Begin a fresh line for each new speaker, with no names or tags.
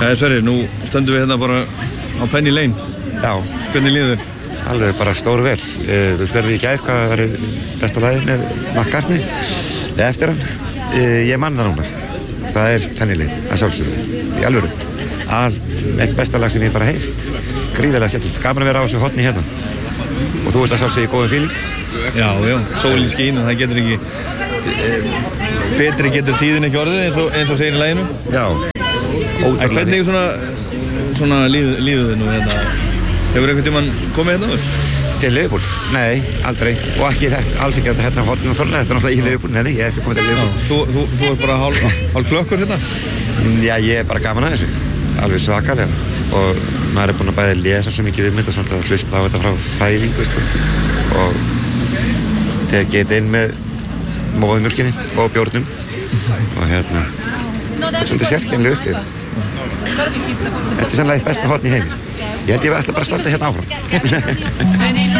Sverrir, nú stöndum við hérna bara á Penny Lane.
Já.
Hvernig líður þér?
Alveg bara stóru vel. Þú spyrir mig í gær hvað var besta lagið með McCartney eða eftir hann. Ég man það núna. Það er Penny Lane, að sjálfsögðu, í alvöru. Eitt besta lag sem ég bara heyrt. Gríðarlega skemmtilegt. Gaman að vera á þessu hotni hérna. Og þú veist að sjálfsögðu í góðum feeling.
Já, sólin skín og það getur ekki betri getur tíðin ekki orðið eins og segir í laginu.
Já.
En hvernig svona líður þið nú hérna? Hefur einhvern tímann komið hérna áður?
Til Liverpool? Nei, aldrei. Og ekki þetta, alls ekki að hérna hornin og þorna. Þetta er náttúrulega í Liverpool. Nei, ég hef ekki komið til Liverpool.
Þú er bara hálf klökkur hérna?
Já, ég er bara gaman að þessu. Alveg svakalega. Og maður er búinn að bæði lesa svo mikið þetta, svona að hlusta á þetta frá fæðingu, sko. Og þegar geta inn með móðumjólkinni og bjórnum. Og hérna, það er svolítið sérkennileg upplifun. Þetta er sannlega eitt besta hotn í heimi. Ég held ég ætla bara að standa hérna áfram.